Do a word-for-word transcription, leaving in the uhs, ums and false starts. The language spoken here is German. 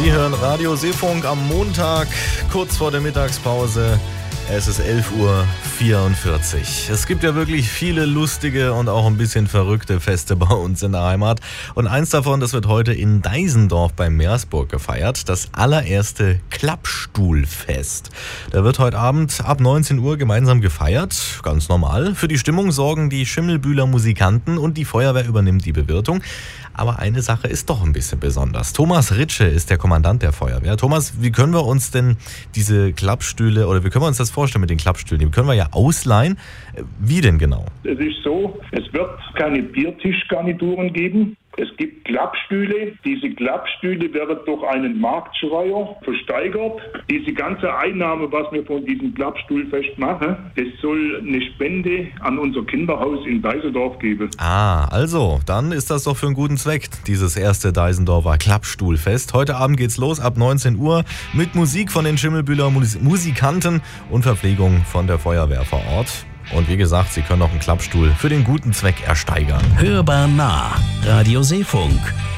Sie hören Radio Seefunk am Montag, kurz vor der Mittagspause. Es ist elf Uhr vierundvierzig. Es gibt ja wirklich viele lustige und auch ein bisschen verrückte Feste bei uns in der Heimat. Und eins davon, das wird heute in Deisendorf bei Meersburg gefeiert. Das allererste Klappstuhlfest. Da wird heute Abend ab neunzehn Uhr gemeinsam gefeiert. Ganz normal. Für die Stimmung sorgen die Schimmelbühler Musikanten und die Feuerwehr übernimmt die Bewirtung. Aber eine Sache ist doch ein bisschen besonders. Thomas Ritsche ist der Kommandant der Feuerwehr. Thomas, wie können wir uns denn diese Klappstühle, oder wie können wir uns das vorstellen mit den Klappstühlen? Die können wir ja ausleihen. Wie denn genau? Es ist so, es wird keine Biertischgarnituren geben. Es gibt Klappstühle. Diese Klappstühle werden durch einen Marktschreier versteigert. Diese ganze Einnahme, was wir von diesem Klappstuhlfest machen, das soll eine Spende an unser Kinderhaus in Deisendorf geben. Ah, also, dann ist das doch für einen guten Zweck, dieses erste Deisendorfer Klappstuhlfest. Heute Abend geht's los ab neunzehn Uhr mit Musik von den Schimmelbühler Musikanten und Verpflegung von der Feuerwehr vor Ort. Und wie gesagt, Sie können auch einen Klappstuhl für den guten Zweck ersteigern. Hörbar nah. Radio Seefunk.